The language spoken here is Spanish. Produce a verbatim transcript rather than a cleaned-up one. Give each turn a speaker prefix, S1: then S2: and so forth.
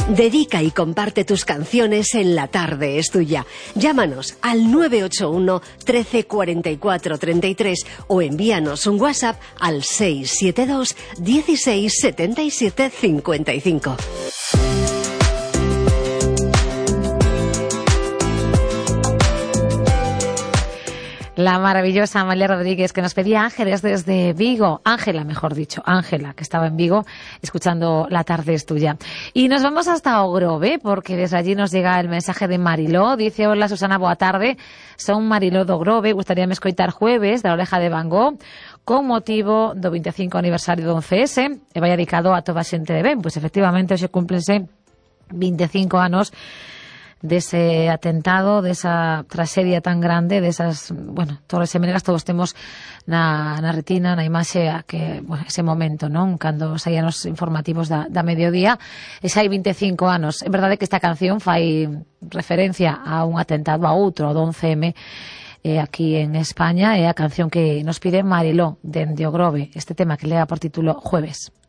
S1: Dedica y comparte tus canciones en La Tarde es Tuya. Llámanos al nueve ocho uno, trece, cuarenta y cuatro, treinta y tres o envíanos un WhatsApp al seis siete dos, dieciséis, setenta y siete, cincuenta y cinco.
S2: La maravillosa Amalia Rodríguez, que nos pedía Ángeles desde Vigo. Ángela, mejor dicho, Ángela, que estaba en Vigo escuchando La Tarde es Tuya. Y nos vamos hasta Ogrove, porque desde allí nos llega el mensaje de Mariló. Dice: hola Susana, boa tarde. Son Mariló de Ogrove. Gustaríame escoitar Jueves, da Oreja de Van Gogh, con motivo do veinticinco aniversario do once ese. E vai dedicado a toda a xente de ben. Pois efectivamente, hoxe cúmplense veinticinco anos dese atentado, desa traxedia tan grande, desas, bueno, Torres Gemelas, todos temos na, na retina, na imaxe, a que, bueno, ese momento, non? Cando saían os informativos da, da mediodía, e xa hai veinticinco anos. É verdade que esta canción fai referencia a un atentado a outro, do once eme, eh, aquí en España, é a canción que nos pide Mariló, dende Ogrove, este tema que lea por título Jueves.